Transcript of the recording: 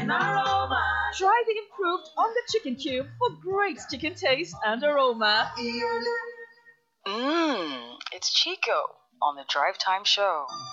and aroma. Try the improved on the chicken cube for great chicken taste and aroma. It's Chico on the Drive Time Show.